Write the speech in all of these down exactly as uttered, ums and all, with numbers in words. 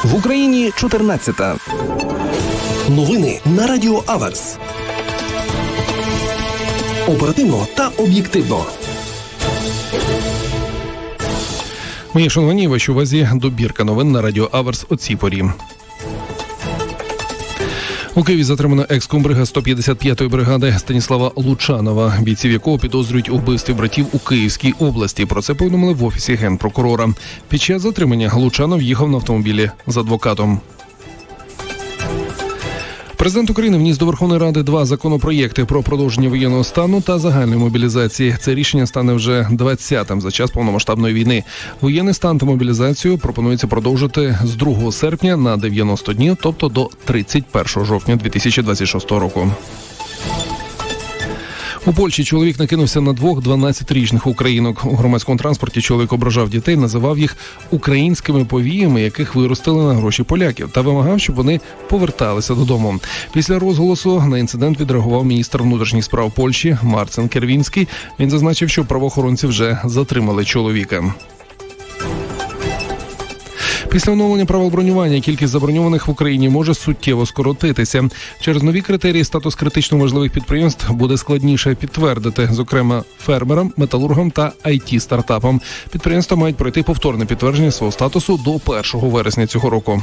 В Україні чотирнадцята. Новини на Радіо Аверс. Оперативно та об'єктивно. Мої шановні, вашій увазі добірка новин на Радіо Аверс о цій порі. У Києві затримано екс-комбрига сто п'ятдесят п'ятої бригади Станіслава Лучанова, бійців якого підозрюють у вбивстві братів у Київській області. Про це повідомили в Офісі Генпрокурора. Під час затримання Лучанов їхав на автомобілі з адвокатом. Президент України вніс до Верховної Ради два законопроєкти про продовження воєнного стану та загальної мобілізації. Це рішення стане вже двадцятим за час повномасштабної війни. Воєнний стан та мобілізацію пропонується продовжити з другого серпня на дев'яносто днів, тобто до тридцять першого жовтня дві тисячі двадцять шостого року. У Польщі чоловік накинувся на двох дванадцятирічних українок. У громадському транспорті чоловік ображав дітей, називав їх українськими повіями, яких виростили на гроші поляків, та вимагав, щоб вони поверталися додому. Після розголосу на інцидент відреагував міністр внутрішніх справ Польщі Марцин Кервінський. Він зазначив, що правоохоронці вже затримали чоловіка. Після оновлення правил бронювання кількість заброньованих в Україні може суттєво скоротитися. Через нові критерії статус критично важливих підприємств буде складніше підтвердити, зокрема фермерам, металургам та ай ті-стартапам. Підприємства мають пройти повторне підтвердження свого статусу до першого вересня цього року.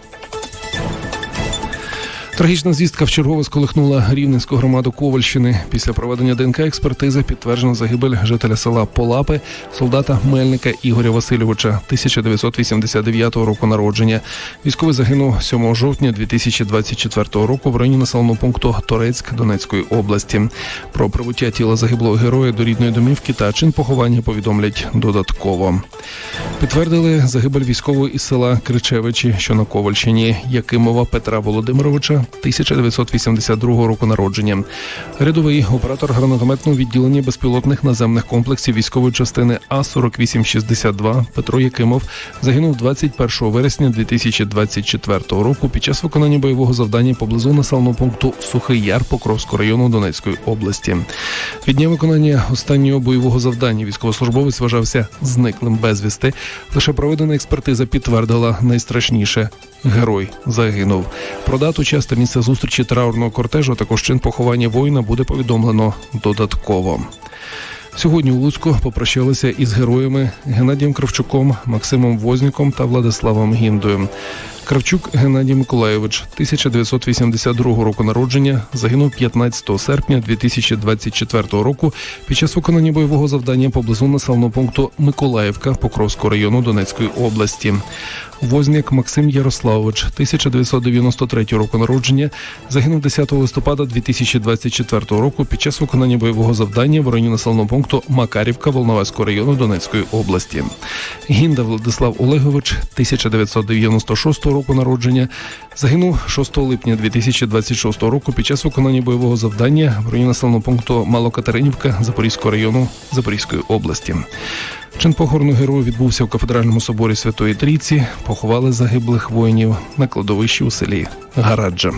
Трагічна звістка вчергове сколихнула Рівненську громаду Ковальщини. Після проведення ДНК-експертизи підтверджено загибель жителя села Полапи, солдата Мельника Ігоря Васильовича, тисяча дев'ятсот вісімдесят дев'ятого року народження. Військовий загинув сьомого жовтня дві тисячі двадцять четвертого року в районі населеного пункту Торецьк Донецької області. Про прибуття тіла загиблого героя до рідної домівки та чин поховання повідомлять додатково. Підтвердили загибель військового із села Кричевичі, що на Ковальщині, Якимова Петра Володимировича, тисяча дев'ятсот вісімдесят другого року народження. Рядовий оператор гранатометного відділення безпілотних наземних комплексів військової частини А сорок вісім шістдесят два Петро Якимов загинув двадцять першого вересня дві тисячі двадцять четвертого року під час виконання бойового завдання поблизу населеного пункту Сухий Яр Покровського району Донецької області. Від дня виконання останнього бойового завдання військовослужбовець вважався зниклим безвісти. Лише проведена експертиза підтвердила найстрашніше – герой загинув. Про дату, час та місце зустрічі траурного кортежу, а також чин поховання воїна буде повідомлено додатково. Сьогодні у Луцьку попрощалися із героями Геннадієм Кравчуком, Максимом Возніком та Владиславом Гіндою. Кравчук Геннадій Миколайович, тисяча дев'ятсот вісімдесят другого року народження, загинув п'ятнадцятого серпня дві тисячі двадцять четвертого року під час виконання бойового завдання поблизу населеного пункту Миколаївка Покровського району Донецької області. Возняк Максим Ярославович, тисяча дев'ятсот дев'яносто третього року народження, загинув десятого листопада дві тисячі двадцять четвертого року під час виконання бойового завдання в районі населеного пункту Макарівка Волноваського району Донецької області. Гінда Владислав Олегович, тисяча дев'ятсот дев'яносто шостого року народження, загинув шостого липня дві тисячі двадцять шостого року під час виконання бойового завдання в районі населеного пункту Малокатеринівка Запорізького району Запорізької області. Чин похорону героя відбувся в Кафедральному соборі Святої Трійці. Поховали загиблих воїнів на кладовищі у селі Гараджа.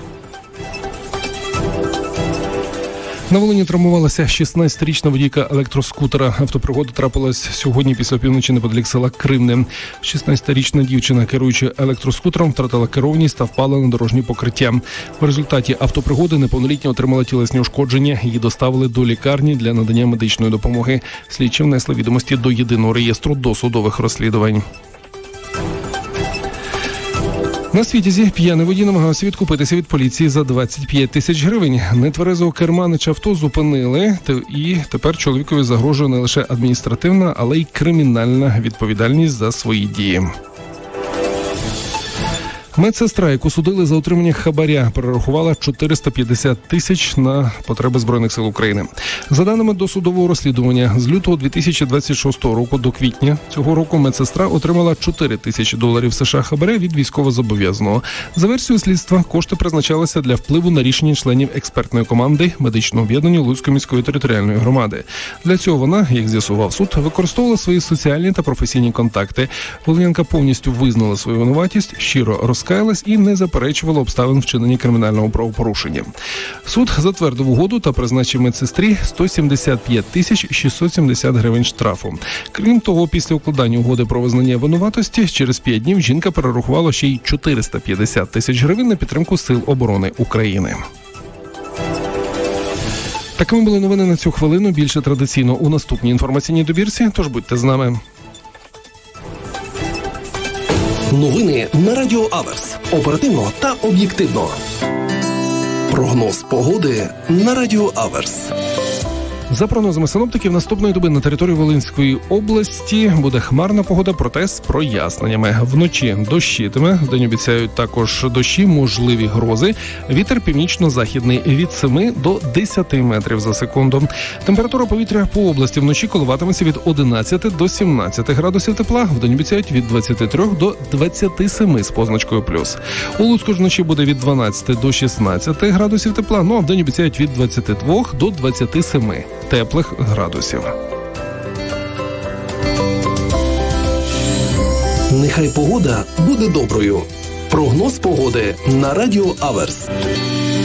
На Волині травмувалася шістнадцятирічна водійка електроскутера. Автопригода трапилась сьогодні після півночі неподалік села Кривне. шістнадцятирічна дівчина, керуючи електроскутером, втратила керованість та впала на дорожнє покриття. В результаті автопригоди неповнолітня отримала тілесні ушкодження. Її доставили до лікарні для надання медичної допомоги. Слідчі внесли відомості до єдиного реєстру досудових розслідувань. На Світязі п'яний водій намагався відкупитися від поліції за двадцять п'ять тисяч гривень. Нетверезого керманича авто зупинили, і тепер чоловікові загрожує не лише адміністративна, але й кримінальна відповідальність за свої дії. Медсестра, яку судили за отримання хабаря, перерахувала чотириста п'ятдесят тисяч на потреби Збройних сил України. За даними досудового розслідування, з лютого дві тисячі двадцять шостого року до квітня цього року медсестра отримала чотири тисячі доларів США хабаря від військовозобов'язаного. За версією слідства, кошти призначалися для впливу на рішення членів експертної команди медичного об'єднання Луцької міської територіальної громади. Для цього вона, як з'ясував суд, використовувала свої соціальні та професійні контакти. Волинянка повністю визнала свою винуватість, щиро розслідувала розкаялась і не заперечувала обставин вчинення кримінального правопорушення. Суд затвердив угоду та призначив медсестрі сто сімдесят п'ять тисяч шістсот сімдесят гривень штрафу. Крім того, після укладання угоди про визнання винуватості через п'ять днів жінка перерахувала ще й чотириста п'ятдесят тисяч гривень на підтримку Сил оборони України. Такими були новини на цю хвилину. Більше традиційно у наступній інформаційній добірці, тож будьте з нами. Новини на Радіо Аверс. Оперативно та об'єктивно. Прогноз погоди на Радіо Аверс. За прогнозами синоптиків, наступної доби на території Волинської області буде хмарна погода, проте з проясненнями. Вночі дощитиме, вдень обіцяють також дощі, можливі грози. Вітер північно-західний від семи до десяти метрів за секунду. Температура повітря по області вночі коливатиметься від одинадцяти до сімнадцяти градусів тепла. Вдень обіцяють від двадцяти трьох до двадцяти семи з позначкою плюс. У Луцьку ж вночі буде від дванадцяти до шістнадцяти градусів тепла, ну а вдень обіцяють від двадцяти двох до двадцяти семи теплих градусів. Нехай погода буде доброю. Прогноз погоди на Радіо Аверс.